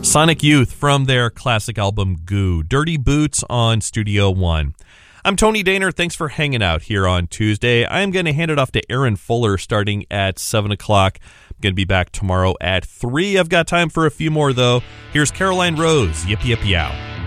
Sonic Youth from their classic album Goo, Dirty Boots on Studio One. I'm Tony Daner. Thanks for hanging out here on Tuesday. I'm going to hand it off to Aaron Fuller starting at 7 o'clock. I'm going to be back tomorrow at 3. I've got time for a few more, though. Here's Caroline Rose, Yip Yip Yow.